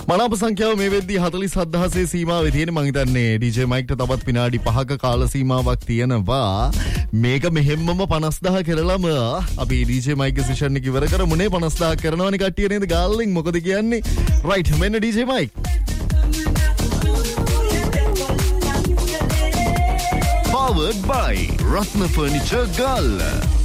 මනාප සංඛ්‍යාව මේ වෙද්දී 47000 සීමාවේ තියෙන මං හිතන්නේ DJ මයික්ට තවත් විනාඩි 5ක කාල සීමාවක් තියෙනවා. මේක මෙහෙම්මම 50000 කරලම අපි DJ මයික් සෙෂන් එක ඉවර කරමුනේ. 50000 කරනවනේ කට්ටිය නේද ගාල්ලින් මොකද කියන්නේ? රයිට් මෙන්න DJ mic. Powered by Ratna Furniture Galla.